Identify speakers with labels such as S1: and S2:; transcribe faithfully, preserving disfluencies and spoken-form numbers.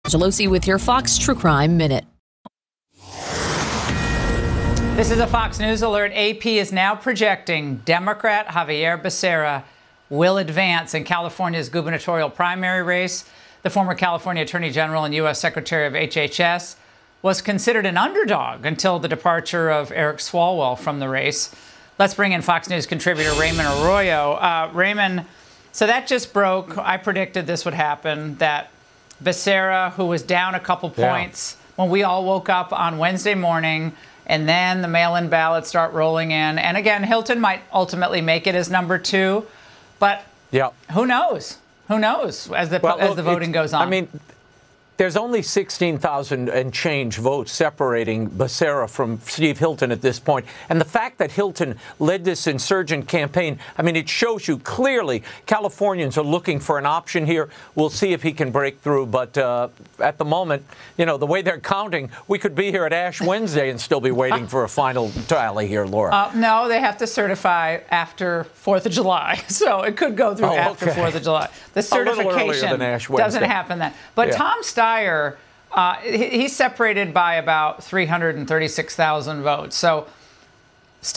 S1: Gelosi with your Fox True Crime Minute.
S2: This is a Fox News alert. A P is now projecting Democrat Xavier Becerra will advance in California's gubernatorial primary race. The former California Attorney General and U S Secretary of H H S was considered an underdog until the departure of Eric Swalwell from the race. Let's bring in Fox News contributor Raymond Arroyo. Uh, Raymond, so that just broke. I predicted this would happen, that Becerra, who was down a couple points yeah. when we all woke up on Wednesday morning, and then the mail-in ballots start rolling in. And again, Hilton might ultimately make it as number two, but yeah. who knows? Who knows as the well, as look, the voting goes on?
S3: I mean, there's only sixteen thousand and change votes separating Becerra from Steve Hilton at this point. And the fact that Hilton led this insurgent campaign, I mean, it shows you clearly Californians are looking for an option here. We'll see if he can break through. But uh, at the moment, you know, the way they're counting, we could be here at Ash Wednesday and still be waiting for a final tally here, Laura.
S2: Uh, no, they have to certify after fourth of July. So it could go through oh, after okay. fourth of July. The certification doesn't happen then. But yeah. Tom Steyer, uh, he, he's separated by about three hundred thirty-six thousand votes. So